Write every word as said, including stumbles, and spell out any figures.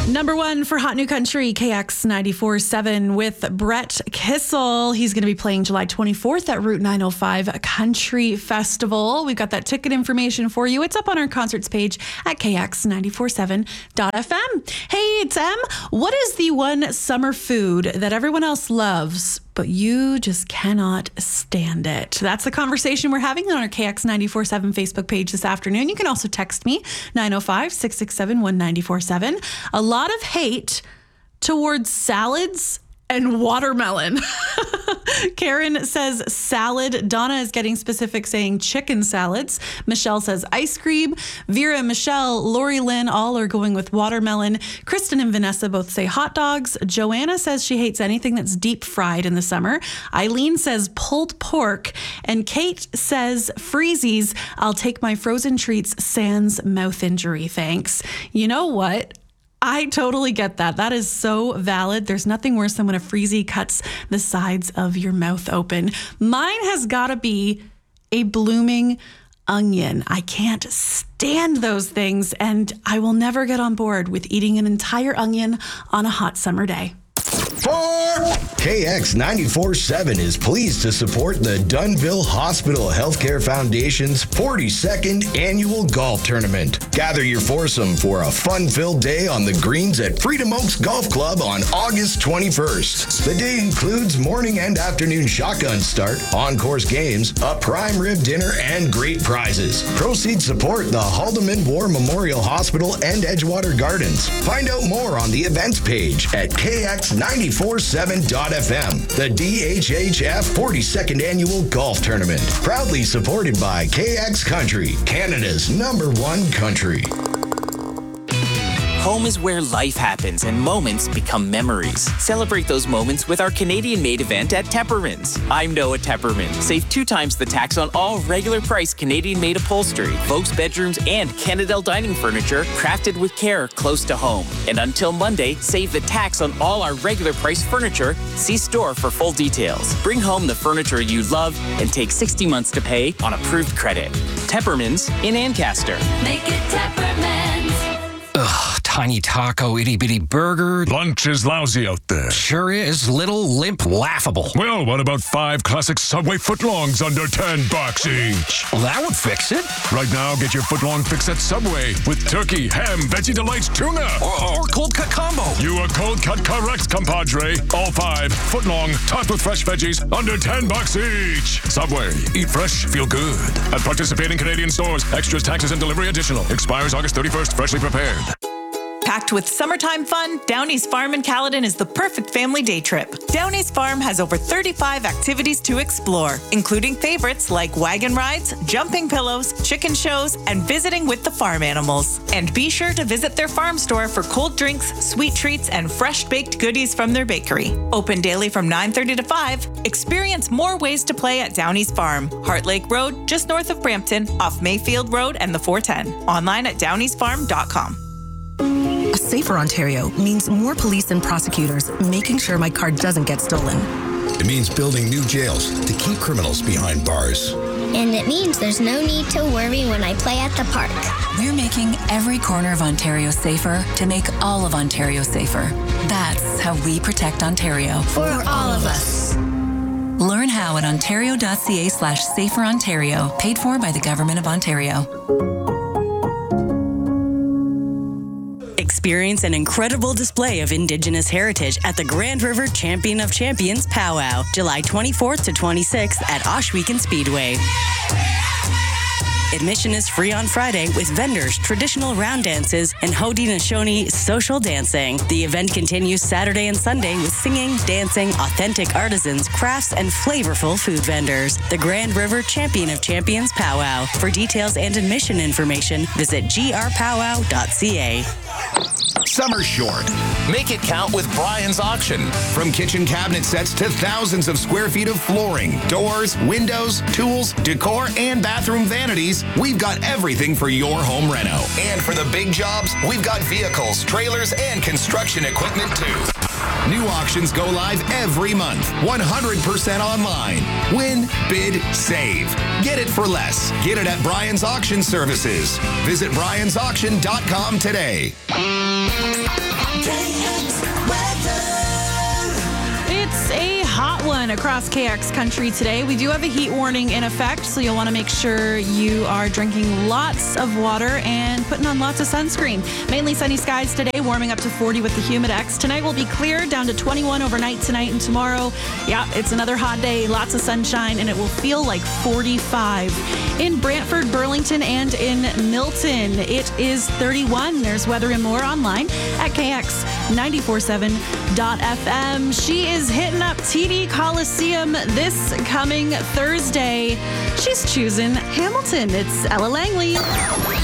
Number one for Hot New Country, K X ninety-four point seven with Brett Kissel. He's going to be playing July twenty-fourth at Route nine oh five Country Festival. We've got that ticket information for you. It's up on our concerts page at K X ninety-four point seven dot F M. Hey, it's Em. What is the one summer food that everyone else loves, but you just cannot stand it? That's the conversation we're having on our K X ninety-four point seven Facebook page this afternoon. You can also text me, nine oh five, six six seven, one nine four seven. A lot of hate towards salads and watermelon. Karen says salad. Donna is getting specific, saying chicken salads. Michelle says ice cream. Vera, Michelle, Lori Lynn, all are going with watermelon. Kristen and Vanessa both say hot dogs. Joanna says she hates anything that's deep fried in the summer. Eileen says pulled pork. And Kate says freezies. I'll take my frozen treats sans mouth injury, thanks. You know what? I totally get that. That is so valid. There's nothing worse than when a freezie cuts the sides of your mouth open. Mine has got to be a blooming onion. I can't stand those things, and I will never get on board with eating an entire onion on a hot summer day. K X ninety-four point seven is pleased to support the Dunnville Hospital Healthcare Foundation's forty-second annual golf tournament. Gather your foursome for a fun-filled day on the greens at Freedom Oaks Golf Club on August twenty-first. The day includes morning and afternoon shotgun start, on-course games, a prime rib dinner, and great prizes. Proceeds support the Haldeman War Memorial Hospital and Edgewater Gardens. Find out more on the events page at K X ninety-four point seven dot F M. The D H H F forty-second Annual Golf Tournament. Proudly supported by K X Country, Canada's number one country. Home is where life happens and moments become memories. Celebrate those moments with our Canadian-made event at Tepperman's. I'm Noah Tepperman. Save two times the tax on all regular price Canadian-made upholstery, folks' bedrooms, and Canadel dining furniture crafted with care close to home. And until Monday, save the tax on all our regular price furniture. See store for full details. Bring home the furniture you love and take sixty months to pay on approved credit. Tepperman's in Ancaster. Make it Tepperman's. Ugh, tiny taco, itty-bitty burger. Lunch is lousy out there. Sure is. Little, limp, laughable. Well, what about five classic Subway footlongs under ten bucks each? Well, that would fix it. Right now, get your footlong fix at Subway with turkey, ham, veggie delights, tuna. Or, or cold cut combo. You are cold cut correct, compadre. All five footlong, topped with fresh veggies, under ten bucks each. Subway. Eat fresh, feel good. At participating Canadian stores, extras, taxes, and delivery additional. Expires August thirty-first. Freshly prepared. Packed with summertime fun, Downey's Farm in Caledon is the perfect family day trip. Downey's Farm has over thirty-five activities to explore, including favorites like wagon rides, jumping pillows, chicken shows, and visiting with the farm animals. And be sure to visit their farm store for cold drinks, sweet treats, and fresh baked goodies from their bakery. Open daily from nine thirty to five. Experience more ways to play at Downey's Farm, Heart Lake Road, just north of Brampton, off Mayfield Road and the four ten. Online at downeys farm dot com. A safer Ontario means more police and prosecutors making sure my car doesn't get stolen. It means building new jails to keep criminals behind bars. And it means there's no need to worry when I play at the park. We're making every corner of Ontario safer to make all of Ontario safer. That's how we protect Ontario. For all of us. Learn how at ontario.ca slash safer Ontario, paid for by the Government of Ontario. Experience an incredible display of Indigenous heritage at the Grand River Champion of Champions Powwow, July twenty-fourth to twenty-sixth at Ohsweken Speedway. Admission is free on Friday with vendors, traditional round dances, and Haudenosaunee social dancing. The event continues Saturday and Sunday with singing, dancing, authentic artisans, crafts, and flavorful food vendors. The Grand River Champion of Champions Powwow. For details and admission information, visit g r powwow dot c a. Summer's short. Make it count with Brian's Auction. From kitchen cabinet sets to thousands of square feet of flooring, doors, windows, tools, decor, and bathroom vanities, we've got everything for your home reno. And for the big jobs, we've got vehicles, trailers, and construction equipment too. New auctions go live every month, one hundred percent online. Win, bid, save. Get it for less. Get it at Brian's Auction Services. Visit brians auction dot com today. It's a hot one across K X Country today. We do have a heat warning in effect, so you'll want to make sure you are drinking lots of water and putting on lots of sunscreen. Mainly sunny skies today, warming up to forty with the Humidex. Tonight will be clear, down to twenty-one overnight tonight and tomorrow. Yeah, it's another hot day, lots of sunshine, and it will feel like forty-five. In Brantford, Burlington, and in Milton, it is thirty-one. There's weather and more online at K X nine forty-seven dot F M. She is hitting up T D Coliseum this coming Thursday. She's choosing Hamilton. It's Ella Langley.